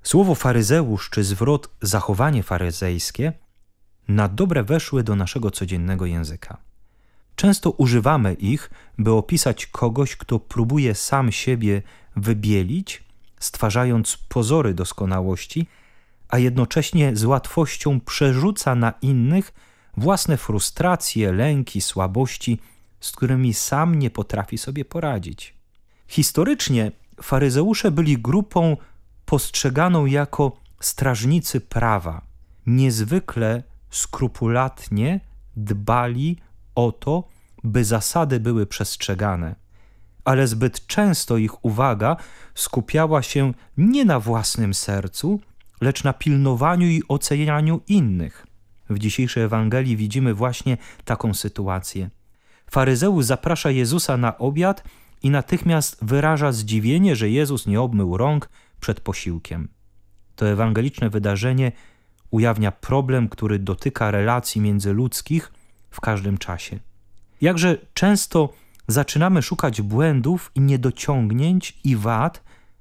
Słowo faryzeusz czy zwrot zachowanie faryzejskie na dobre weszły do naszego codziennego języka. Często używamy ich, by opisać kogoś, kto próbuje sam siebie wybielić, stwarzając pozory doskonałości, a jednocześnie z łatwością przerzuca na innych własne frustracje, lęki, słabości, z którymi sam nie potrafi sobie poradzić. Historycznie faryzeusze byli grupą postrzeganą jako strażnicy prawa. Niezwykle skrupulatnie dbali o to, by zasady były przestrzegane, ale zbyt często ich uwaga skupiała się nie na własnym sercu, lecz na pilnowaniu i ocenianiu innych. W dzisiejszej Ewangelii widzimy właśnie taką sytuację. Faryzeusz zaprasza Jezusa na obiad i natychmiast wyraża zdziwienie, że Jezus nie obmył rąk przed posiłkiem. To ewangeliczne wydarzenie ujawnia problem, który dotyka relacji międzyludzkich w każdym czasie. Jakże często zaczynamy szukać błędów i niedociągnięć i wad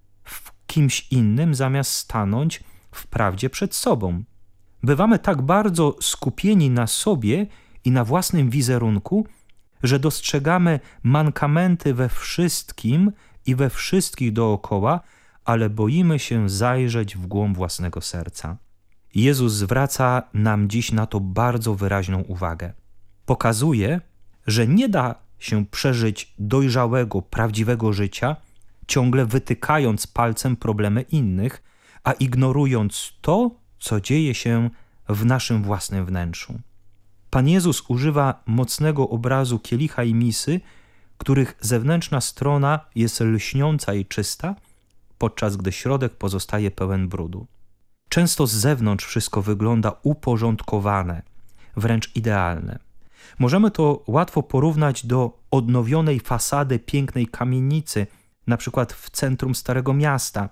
w kimś innym, zamiast stanąć w prawdzie przed sobą. Bywamy tak bardzo skupieni na sobie i na własnym wizerunku, że dostrzegamy mankamenty we wszystkim i we wszystkich dookoła, ale boimy się zajrzeć w głąb własnego serca. Jezus zwraca nam dziś na to bardzo wyraźną uwagę. Pokazuje, że nie da się przeżyć dojrzałego, prawdziwego życia, ciągle wytykając palcem problemy innych, a ignorując to, co dzieje się w naszym własnym wnętrzu. Pan Jezus używa mocnego obrazu kielicha i misy, których zewnętrzna strona jest lśniąca i czysta, podczas gdy środek pozostaje pełen brudu. Często z zewnątrz wszystko wygląda uporządkowane, wręcz idealne. Możemy to łatwo porównać do odnowionej fasady pięknej kamienicy, na przykład w centrum Starego Miasta.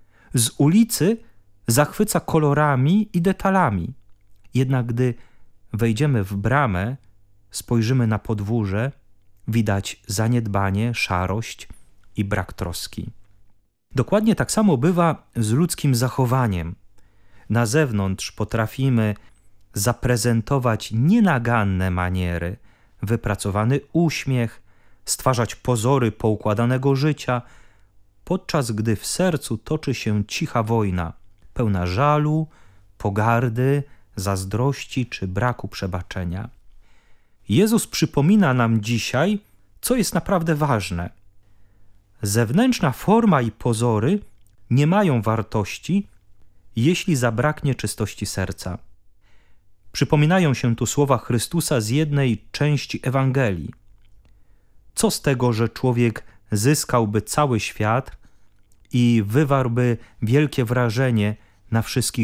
Z ulicy zachwyca kolorami i detalami. Jednak gdy wejdziemy w bramę, spojrzymy na podwórze, widać zaniedbanie, szarość i brak troski. Dokładnie tak samo bywa z ludzkim zachowaniem. Na zewnątrz potrafimy zaprezentować nienaganne maniery, wypracowany uśmiech, stwarzać pozory poukładanego życia, podczas gdy w sercu toczy się cicha wojna, pełna żalu, pogardy, zazdrości czy braku przebaczenia. Jezus przypomina nam dzisiaj, co jest naprawdę ważne. Zewnętrzna forma i pozory nie mają wartości, jeśli zabraknie czystości serca. Przypominają się tu słowa Chrystusa z jednej części Ewangelii. Co z tego, że człowiek zyskałby cały świat i wywarłby wielkie wrażenie na wszystkich